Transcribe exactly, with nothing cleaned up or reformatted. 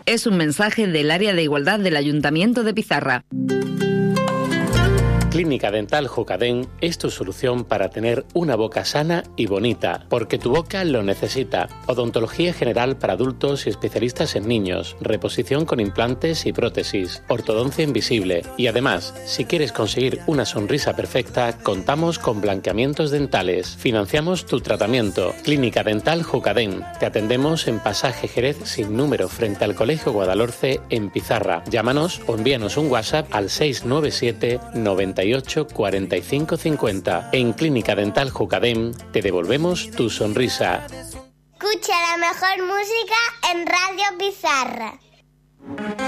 Es un mensaje del área de igualdad del Ayuntamiento de Pizarra. Clínica Dental Jucadén es tu solución para tener una boca sana y bonita, porque tu boca lo necesita. Odontología general para adultos y especialistas en niños, reposición con implantes y prótesis, ortodoncia invisible. Y además, si quieres conseguir una sonrisa perfecta, contamos con blanqueamientos dentales. Financiamos tu tratamiento. Clínica Dental Jucadén. Te atendemos en Pasaje Jerez sin número frente al Colegio Guadalhorce en Pizarra. Llámanos o envíanos un WhatsApp al seis nueve siete noventa y ocho cuarenta y cinco cincuenta. En Clínica Dental Jucadén te devolvemos tu sonrisa. Escucha la mejor música en Radio Pizarra.